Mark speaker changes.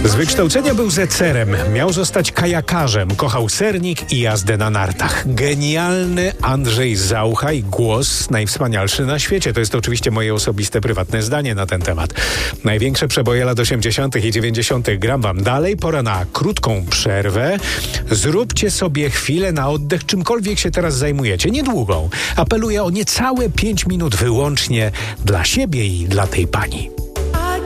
Speaker 1: Z wykształcenia był zecerem, miał zostać kajakarzem, kochał sernik i jazdę na nartach. Genialny Andrzej Zaucha i głos najwspanialszy na świecie. To jest oczywiście moje osobiste, prywatne zdanie na ten temat. Największe przeboje lat 80. i 90. gram wam dalej. Pora na krótką przerwę. Zróbcie sobie chwilę na oddech, czymkolwiek się teraz zajmujecie. Niedługą. Apeluję o niecałe 5 minut wyłącznie dla siebie i dla tej pani.